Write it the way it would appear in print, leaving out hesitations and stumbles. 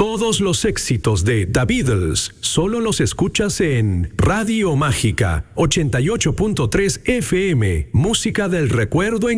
Todos los éxitos de The Beatles solo los escuchas en Radio Mágica 88.3 FM, música del recuerdo en